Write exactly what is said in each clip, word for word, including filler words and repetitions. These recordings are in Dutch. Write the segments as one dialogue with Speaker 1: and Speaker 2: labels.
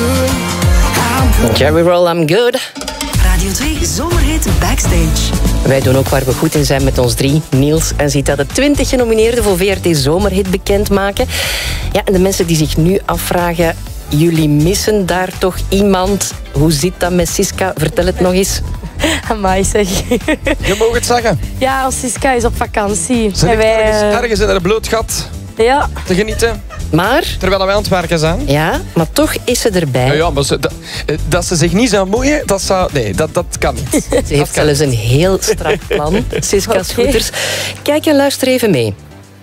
Speaker 1: Jerry Roll, I'm good.
Speaker 2: Radio twee Zomerhit Backstage.
Speaker 1: Wij doen ook waar we goed in zijn met ons drie. Niels en Zita, de twintig genomineerden voor V R T Zomerhit bekendmaken. Ja, en de mensen die zich nu afvragen, jullie missen daar toch iemand? Hoe zit dat met Siska? Vertel het nog eens.
Speaker 3: Amai zeg.
Speaker 4: Je mag het zeggen.
Speaker 3: Ja, Siska is op vakantie.
Speaker 4: Ze
Speaker 3: En
Speaker 4: ligt
Speaker 3: wij,
Speaker 4: ergens,
Speaker 3: eh,
Speaker 4: ergens in haar bloot gat
Speaker 3: Ja.
Speaker 4: te genieten.
Speaker 1: Maar,
Speaker 4: Terwijl wij aan het werken zijn.
Speaker 1: ja, maar toch is ze erbij.
Speaker 4: Ja, ja, maar ze, dat, dat ze zich niet zou moeien, dat, zou, nee, dat, dat kan niet.
Speaker 1: Ze heeft zelfs een heel strak plan, Siska
Speaker 3: Oké.
Speaker 1: Scooters. Kijk en luister even mee.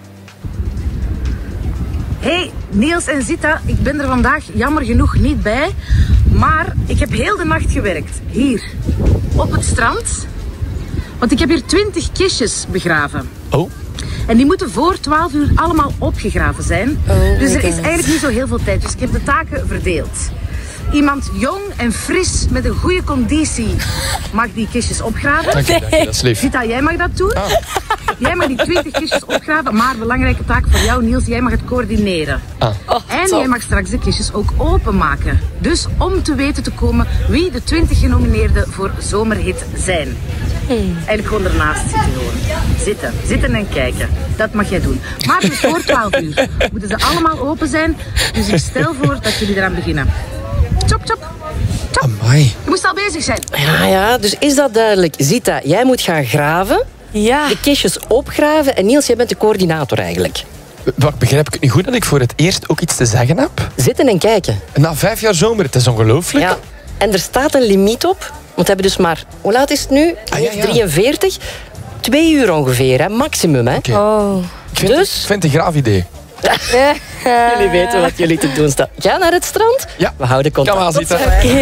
Speaker 5: Hey, Niels en Zita, ik ben er vandaag jammer genoeg niet bij. Maar ik heb heel de nacht gewerkt. Hier, op het strand. Want ik heb hier twintig kistjes begraven.
Speaker 4: Oh.
Speaker 5: En die moeten voor twaalf uur allemaal opgegraven zijn.
Speaker 1: Oh
Speaker 5: dus
Speaker 1: my
Speaker 5: er is
Speaker 1: God.
Speaker 5: eigenlijk niet zo heel veel tijd. Dus ik heb de taken verdeeld. Iemand jong en fris met een goede conditie mag die kistjes opgraven.
Speaker 4: Dank je, dank je, dat is lief.
Speaker 5: Zita, jij mag dat doen.
Speaker 4: Ah.
Speaker 5: Jij mag die twintig kistjes opgraven. Maar belangrijke taak voor jou, Niels, jij mag het coördineren.
Speaker 4: Ah.
Speaker 5: En jij mag straks de kistjes ook openmaken. Dus om te weten te komen wie de twintig genomineerden voor Zomerhit zijn. Eigenlijk gewoon ernaast zitten gewoon. Zitten, zitten en kijken. Dat mag jij doen. Maar dus voor twaalf uur moeten ze allemaal open zijn. Dus ik stel voor dat jullie eraan beginnen. Chop, chop. Chop.
Speaker 4: Amai.
Speaker 5: Je moest al bezig zijn.
Speaker 1: Ja, ja, dus is dat duidelijk. Zita, jij moet gaan graven,
Speaker 3: Ja.
Speaker 1: de kistjes opgraven. En Niels, jij bent de coördinator eigenlijk.
Speaker 4: Wacht, begrijp ik het nu goed dat ik voor het eerst ook iets te zeggen heb?
Speaker 1: Zitten en kijken.
Speaker 4: Na vijf jaar zomer, het is ongelooflijk.
Speaker 1: Ja. En er staat een limiet op. Want we hebben dus maar... Hoe laat is het nu?
Speaker 4: Ah, ja, ja.
Speaker 1: drieënveertig. Twee uur ongeveer, hè? Maximum, hè?
Speaker 4: Oké.
Speaker 3: Oh.
Speaker 4: Ik vind,
Speaker 1: Dus-
Speaker 4: ik vind het een graaf idee.
Speaker 1: Jullie weten wat jullie te doen staat. Ga naar het strand.
Speaker 4: Ja.
Speaker 1: We houden contact.
Speaker 4: Kan wel
Speaker 1: Tot
Speaker 4: zitten.
Speaker 1: zo.